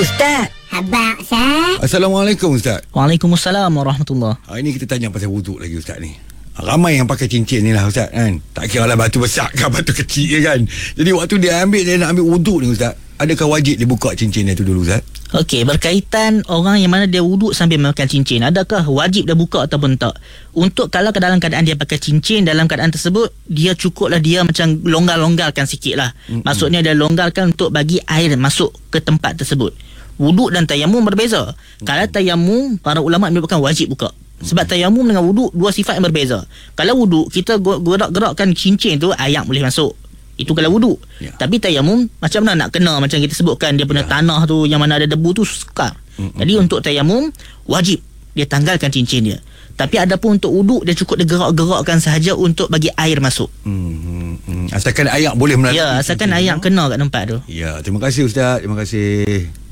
Ustaz. Abang Ustaz. Assalamualaikum Ustaz. Waalaikumsalam warahmatullahi. Hari ni kita tanya pasal wuduk lagi Ustaz ni. Ramai yang pakai cincin ni lah Ustaz kan. Tak kira lah batu besar ke batu kecil kan. Jadi waktu dia nak ambil wuduk ni Ustaz, adakah wajib dia buka cincin dia tu dulu Ustaz? Okey, berkaitan orang yang mana dia wuduk sambil memakai cincin, adakah wajib dia buka ataupun tak? Untuk kalau dalam keadaan dia pakai cincin, dalam keadaan tersebut dia cukuplah dia macam longgar-longgarkan sikit lah. Maksudnya dia longgarkan untuk bagi air masuk ke tempat tersebut. Wuduk dan tayamum berbeza. Kalau tayamum, para ulama menyebutkan wajib buka. Sebab tayamum dengan wuduk dua sifat yang berbeza. Kalau wuduk, kita gerak-gerakkan cincin tu, air boleh masuk. Itu kalau wuduk. Tapi tayamum, macam mana nak kena, macam kita sebutkan, dia punya tanah tu yang mana ada debu tu sukar. Jadi untuk tayamum, wajib dia tanggalkan cincin dia. Tapi ada pun untuk wuduk, dia cukup dia gerak-gerakkan sahaja untuk bagi air masuk. Asalkan air boleh melalui. Ya, asalkan air kena kat tempat tu. Ya, terima kasih Ustaz. Terima kasih.